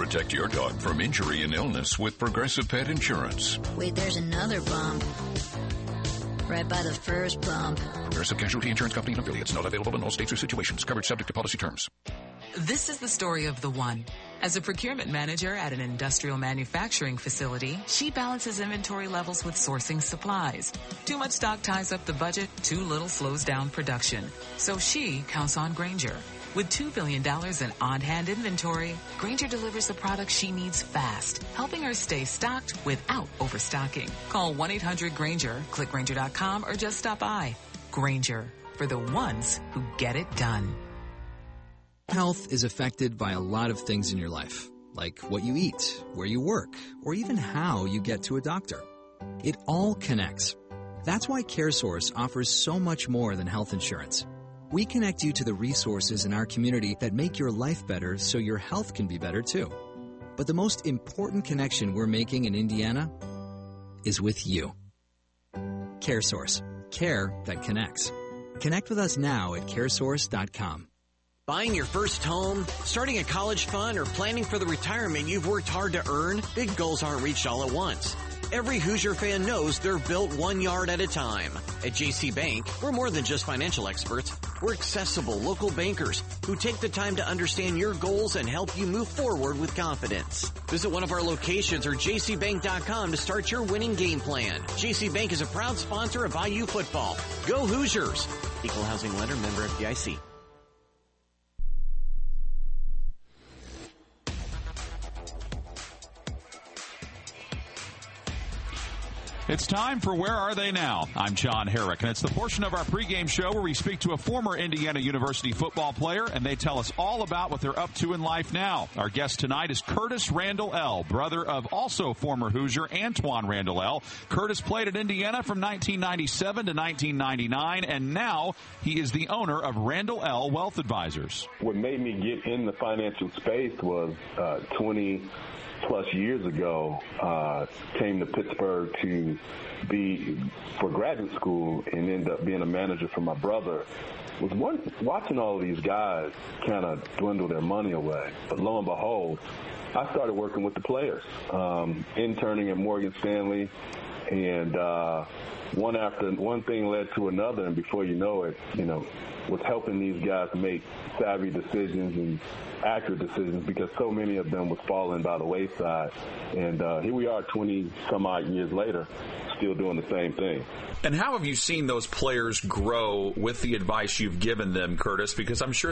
Protect your dog from injury and illness with Progressive Pet Insurance. Wait, there's another bump. Right by the first bump. Progressive Casualty Insurance Company and affiliates. Not available in all states or situations. Coverage subject to policy terms. This is the story of the one. As a procurement manager at an industrial manufacturing facility, she balances inventory levels with sourcing supplies. Too much stock ties up the budget, too little slows down production. So she counts on Grainger. With $2 billion in on-hand inventory, Grainger delivers the products she needs fast, helping her stay stocked without overstocking. Call 1-800-GRAINGER, click Grainger.com, or just stop by. Grainger, for the ones who get it done. Health is affected by a lot of things in your life, like what you eat, where you work, or even how you get to a doctor. It all connects. That's why CareSource offers so much more than health insurance. We connect you to the resources in our community that make your life better so your health can be better too. But the most important connection we're making in Indiana is with you. CareSource. Care that connects. Connect with us now at caresource.com. Buying your first home, starting a college fund, or planning for the retirement you've worked hard to earn, big goals aren't reached all at once. Every Hoosier fan knows they're built 1 yard at a time. At JC Bank, we're more than just financial experts. We're accessible local bankers who take the time to understand your goals and help you move forward with confidence. Visit one of our locations or jcbank.com to start your winning game plan. JC Bank is a proud sponsor of IU football. Go Hoosiers! Equal housing lender, member FDIC. It's time for Where Are They Now? I'm John Herrick, and it's the portion of our pregame show where we speak to a former Indiana University football player, and they tell us all about what they're up to in life now. Our guest tonight is Curtis Randall L., brother of also former Hoosier Antoine Randall L. Curtis played at Indiana from 1997 to 1999, and now he is the owner of Randall L. Wealth Advisors. What made me get in the financial space was 20-plus years ago, came to Pittsburgh to be for graduate school and ended up being a manager for my brother. Was watching all of these guys kind of dwindle their money away. But lo and behold, I started working with the players, interning at Morgan Stanley, and one thing led to another, and before you know it, was helping these guys make savvy decisions and accurate decisions, because so many of them was falling by the wayside. And here we are 20-some-odd years later, still doing the same thing. And how have you seen those players grow with the advice you've given them, Curtis? Because I'm sure